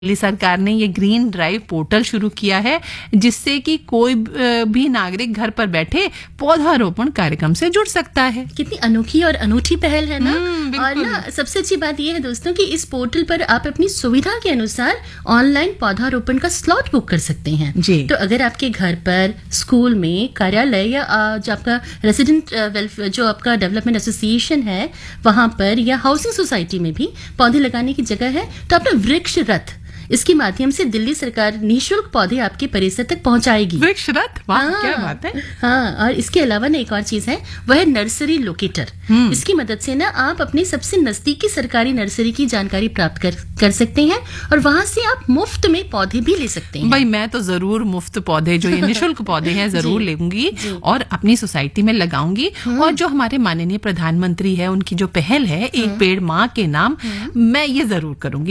दिल्ली सरकार ने ये ग्रीन ड्राइव पोर्टल शुरू किया है जिससे कि कोई भी नागरिक घर पर बैठे पौधारोपण कार्यक्रम से जुड़ सकता है। कितनी अनोखी और अनूठी पहल है ना। और बिल्कुल। ना सबसे अच्छी बात यह है दोस्तों कि इस पोर्टल पर आप अपनी सुविधा के अनुसार ऑनलाइन पौधारोपण का स्लॉट बुक कर सकते हैं जी। तो अगर आपके घर पर, स्कूल में, कार्यालय या जो आपका रेसिडेंट वेलफेयर जो आपका डेवलपमेंट एसोसिएशन है वहां पर या हाउसिंग सोसाइटी में भी पौधे लगाने की जगह है तो अपना वृक्ष रथ इसके माध्यम से दिल्ली सरकार निःशुल्क पौधे आपके परिसर तक पहुंचाएगी। वृक्ष रथ, वाह क्या बात है। हाँ, और इसके अलावा ना एक और चीज है, वह है नर्सरी लोकेटर। इसकी मदद से ना आप अपने सबसे नजदीकी सरकारी नर्सरी की जानकारी प्राप्त कर सकते हैं और वहां से आप मुफ्त में पौधे भी ले सकते हैं। भाई मैं तो जरूर मुफ्त पौधे जो ये निःशुल्क पौधे हैं जरूर लेंगी और अपनी सोसाइटी में लगाऊंगी। और जो हमारे माननीय प्रधानमंत्री है उनकी जो पहल है एक पेड़ माँ के नाम, मैं ये जरूर करूंगी।